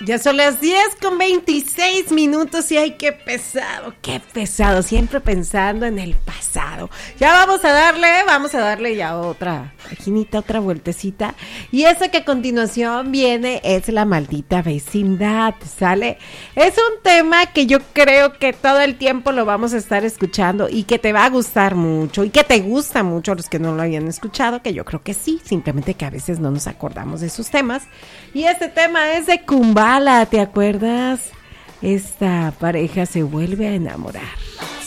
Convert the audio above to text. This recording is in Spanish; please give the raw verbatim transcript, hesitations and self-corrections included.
Ya son las diez con veintiséis minutos y ay, qué pesado, qué pesado, siempre pensando en el pasado. Ya vamos a darle, vamos a darle ya otra paginita, otra vueltecita. Y esa que a continuación viene es la maldita vecindad, ¿sale? Es un tema que yo creo que todo el tiempo lo vamos a estar escuchando y que te va a gustar mucho y que te gusta mucho a los que no lo habían escuchado, que yo creo que sí, simplemente que a veces no nos acordamos de esos temas. Y este tema es de Kumbala, ¿te acuerdas? Esta pareja se vuelve a enamorar.